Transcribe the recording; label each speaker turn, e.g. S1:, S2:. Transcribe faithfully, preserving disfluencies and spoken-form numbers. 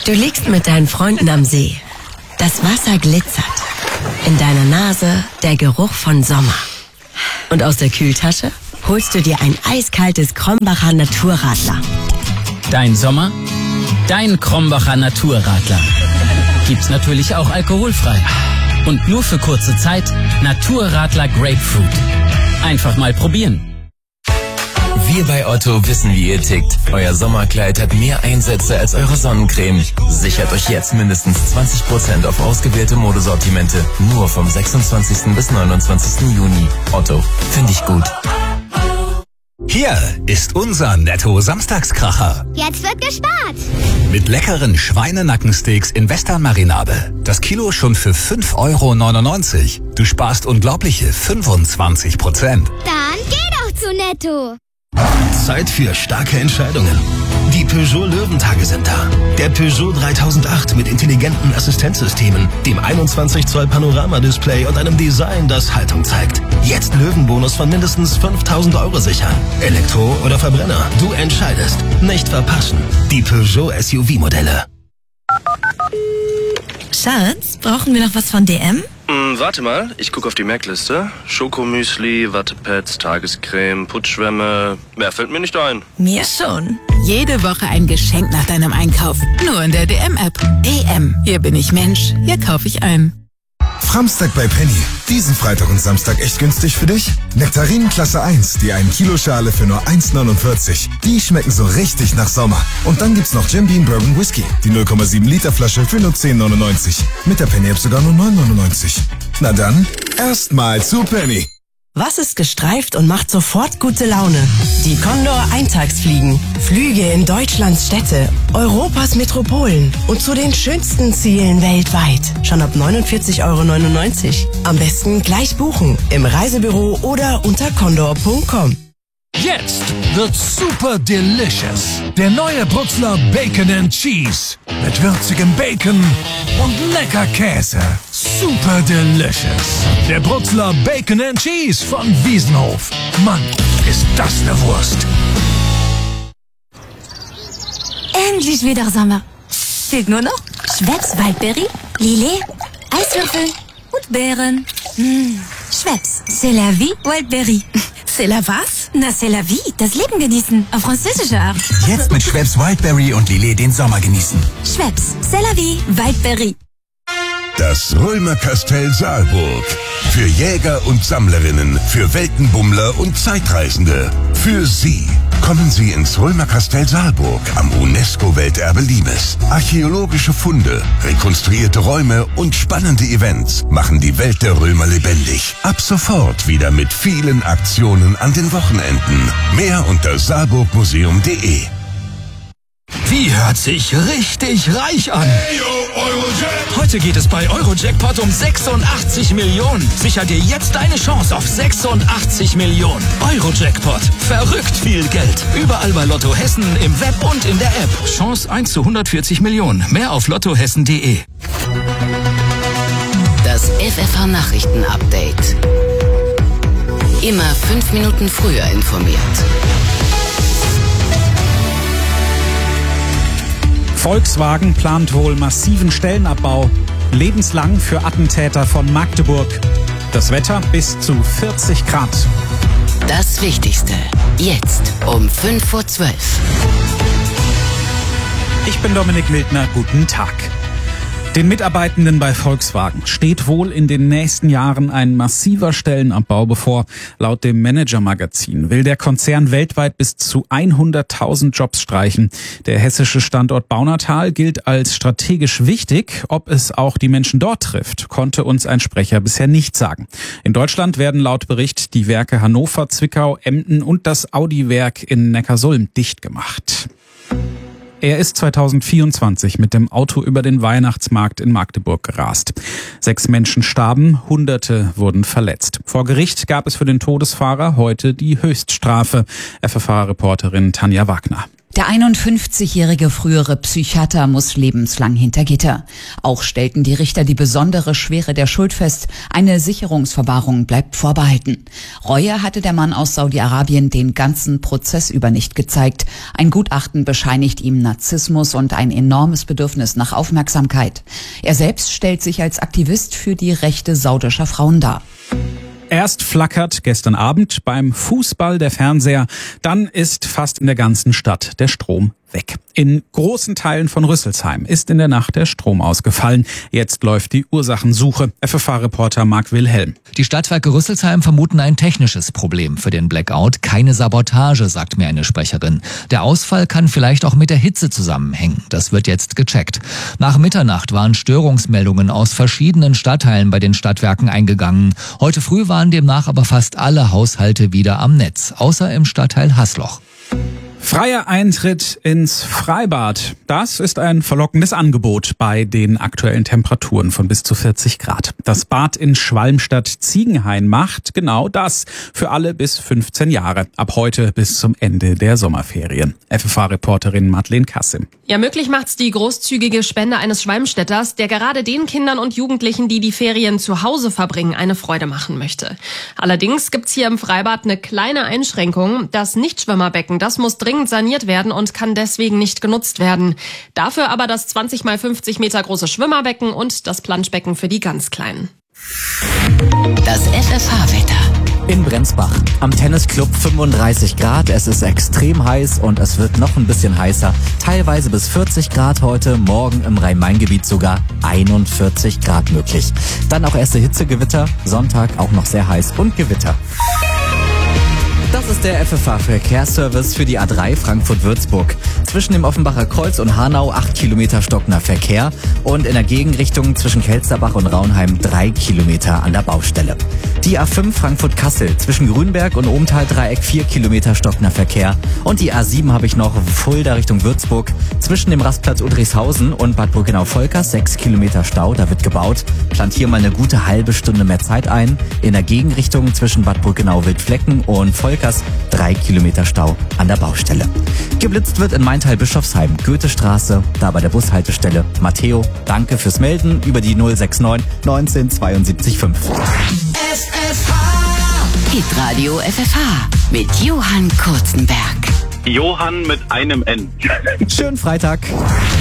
S1: Du liegst mit deinen Freunden am See. Das Wasser glitzert. In deiner Nase der Geruch von Sommer. Und aus der Kühltasche holst du dir ein eiskaltes Krombacher Naturradler.
S2: Dein Sommer, dein Krombacher Naturradler. Gibt's natürlich auch alkoholfrei. Und nur für kurze Zeit Naturradler Grapefruit. Einfach mal probieren.
S3: Wir bei Otto wissen, wie ihr tickt. Euer Sommerkleid hat mehr Einsätze als eure Sonnencreme. Sichert euch jetzt mindestens zwanzig Prozent auf ausgewählte Modesortimente. Nur vom sechsundzwanzigsten bis neunundzwanzigsten Juni. Otto, finde ich gut.
S4: Hier ist unser Netto-Samstagskracher.
S5: Jetzt wird gespart.
S4: Mit leckeren Schweinenackensteaks in Western-Marinade. Das Kilo schon für fünf Euro neunundneunzig. Du sparst unglaubliche fünfundzwanzig Prozent.
S5: Dann geh doch zu Netto.
S6: Zeit für starke Entscheidungen. Die Peugeot Löwentage sind da. Der Peugeot dreitausendacht mit intelligenten Assistenzsystemen, dem einundzwanzig Zoll Panorama-Display und einem Design, das Haltung zeigt. Jetzt Löwenbonus von mindestens fünftausend Euro sichern. Elektro oder Verbrenner, du entscheidest. Nicht verpassen. Die Peugeot S U V-Modelle.
S7: Schatz, brauchen wir noch was von D M?
S8: Hm, warte mal, ich gucke auf die Merkliste. Schokomüsli, Wattepads, Tagescreme, Putzschwämme. Mehr fällt mir nicht ein.
S7: Mir schon.
S9: Jede Woche ein Geschenk nach deinem Einkauf. Nur in der D M-App. D M. Hier bin ich Mensch. Hier kaufe ich ein.
S10: Framstag bei Penny. Diesen Freitag und Samstag echt günstig für dich? Nektarinen Klasse eins, die ein Kilo Schale für nur eins neunundvierzig. Die schmecken so richtig nach Sommer. Und dann gibt's noch Jim Beam Bourbon Whisky, die null Komma sieben Liter Flasche für nur zehn neunundneunzig. Mit der Penny App sogar nur neun neunundneunzig. Na dann, erstmal zu Penny.
S1: Was ist gestreift und macht sofort gute Laune? Die Condor Eintagsfliegen. Flüge in Deutschlands Städte, Europas Metropolen und zu den schönsten Zielen weltweit. Schon ab neunundvierzig Euro neunundneunzig. Am besten gleich buchen. Im Reisebüro oder unter condor punkt com.
S11: Jetzt wird super delicious. Der neue Brutzler Bacon and Cheese. Mit würzigem Bacon und lecker Käse. Super delicious. Der Brutzler Bacon and Cheese von Wiesenhof. Mann, ist das eine Wurst.
S12: Endlich wieder Sommer. Fehlt nur noch Schweppes Waldberry, Lillet, Eiswürfel und Beeren. Mmh. Schweppes, c'est la vie, Waldberry.
S7: C'est la was?
S12: Na, c'est la vie, das Leben genießen, auf französische Art.
S13: Jetzt mit Schweppes Wildberry und Lillet den Sommer genießen.
S12: Schweppes, c'est la vie, Waldberry.
S14: Das Römer Kastell Saalburg. Für Jäger und Sammlerinnen, für Weltenbummler und Zeitreisende. Für Sie. Kommen Sie ins Römer Kastell Saalburg am UNESCO-Welterbe Limes. Archäologische Funde, rekonstruierte Räume und spannende Events machen die Welt der Römer lebendig. Ab sofort wieder mit vielen Aktionen an den Wochenenden. Mehr unter saalburgmuseum punkt de.
S11: Die hört sich richtig reich an.
S15: Hey, yo, Eurojackpot.
S11: Heute geht es bei Eurojackpot um sechsundachtzig Millionen. Sicher dir jetzt deine Chance auf sechsundachtzig Millionen. Eurojackpot. Verrückt viel Geld. Überall bei Lotto Hessen, im Web und in der App. Chance eins zu hundertvierzig Millionen. Mehr auf lottohessen punkt de.
S16: Das F F H-Nachrichten-Update. Immer fünf Minuten früher informiert.
S17: Volkswagen plant wohl massiven Stellenabbau. Lebenslang für Attentäter von Magdeburg. Das Wetter bis zu vierzig Grad.
S16: Das Wichtigste. Jetzt um fünf vor zwölf.
S17: Ich bin Dominik Wildner. Guten Tag. Den Mitarbeitenden bei Volkswagen steht wohl in den nächsten Jahren ein massiver Stellenabbau bevor. Laut dem Manager-Magazin will der Konzern weltweit bis zu hunderttausend Jobs streichen. Der hessische Standort Baunatal gilt als strategisch wichtig. Ob es auch die Menschen dort trifft, konnte uns ein Sprecher bisher nicht sagen. In Deutschland werden laut Bericht die Werke Hannover, Zwickau, Emden und das Audi-Werk in Neckarsulm dicht gemacht. Er ist zweitausendvierundzwanzig mit dem Auto über den Weihnachtsmarkt in Magdeburg gerast. Sechs Menschen starben, Hunderte wurden verletzt. Vor Gericht gab es für den Todesfahrer heute die Höchststrafe. F F H-Reporterin Tanja Wagner.
S15: Der einundfünfzigjährige frühere Psychiater muss lebenslang hinter Gitter. Auch stellten die Richter die besondere Schwere der Schuld fest. Eine Sicherungsverwahrung bleibt vorbehalten. Reue hatte der Mann aus Saudi-Arabien den ganzen Prozess über nicht gezeigt. Ein Gutachten bescheinigt ihm Narzissmus und ein enormes Bedürfnis nach Aufmerksamkeit. Er selbst stellt sich als Aktivist für die Rechte saudischer Frauen dar.
S17: Erst flackert gestern Abend beim Fußball der Fernseher, dann ist fast in der ganzen Stadt der Strom weg. In großen Teilen von Rüsselsheim ist in der Nacht der Strom ausgefallen. Jetzt läuft die Ursachensuche. F F H-Reporter Marc Wilhelm.
S18: Die Stadtwerke Rüsselsheim vermuten ein technisches Problem für den Blackout. Keine Sabotage, sagt mir eine Sprecherin. Der Ausfall kann vielleicht auch mit der Hitze zusammenhängen. Das wird jetzt gecheckt. Nach Mitternacht waren Störungsmeldungen aus verschiedenen Stadtteilen bei den Stadtwerken eingegangen. Heute früh waren demnach aber fast alle Haushalte wieder am Netz, außer im Stadtteil Haßloch.
S17: Freier Eintritt ins Freibad. Das ist ein verlockendes Angebot bei den aktuellen Temperaturen von bis zu vierzig Grad. Das Bad in Schwalmstadt-Ziegenhain macht genau das für alle bis fünfzehn Jahre. Ab heute bis zum Ende der Sommerferien. F F H-Reporterin Madeleine Kassim.
S19: Ja, möglich macht's die großzügige Spende eines Schwalmstädters, der gerade den Kindern und Jugendlichen, die die Ferien zu Hause verbringen, eine Freude machen möchte. Allerdings gibt's hier im Freibad eine kleine Einschränkung. Das Nichtschwimmerbecken, das muss dringend saniert werden und kann deswegen nicht genutzt werden. Dafür aber das zwanzig mal fünfzig Meter große Schwimmerbecken und das Planschbecken für die ganz Kleinen.
S16: Das F F H-Wetter.
S20: In Brenzbach. Am Tennisclub fünfunddreißig Grad. Es ist extrem heiß und es wird noch ein bisschen heißer. Teilweise bis vierzig Grad heute. Morgen im Rhein-Main-Gebiet sogar einundvierzig Grad möglich. Dann auch erste Hitzegewitter. Sonntag auch noch sehr heiß und Gewitter. Das ist der F F H-Verkehrsservice für die A drei Frankfurt-Würzburg. Zwischen dem Offenbacher Kreuz und Hanau acht Kilometer stockender Verkehr und in der Gegenrichtung zwischen Kelsterbach und Raunheim drei Kilometer an der Baustelle. Die A fünf Frankfurt-Kassel zwischen Grünberg und Ohmtal-Dreieck vier Kilometer stockender Verkehr. Und die A sieben habe ich noch Fulda Richtung Würzburg zwischen dem Rastplatz Udrichshausen und Bad Burgenau-Volkers sechs Kilometer Stau, da wird gebaut. Plant hier mal eine gute halbe Stunde mehr Zeit ein. In der Gegenrichtung zwischen Bad Burgenau-Wildflecken und Volkers drei Kilometer Stau an der Baustelle. Geblitzt wird in Maintal-Bischofsheim, Goethestraße, da bei der Bushaltestelle. Matteo, danke fürs Melden über die null sechs neun neunzehn zweiundsiebzig fünf.
S16: F F H. Hitradio F F H mit Johann Kurzenberg.
S21: Johann mit einem N.
S20: Schönen Freitag.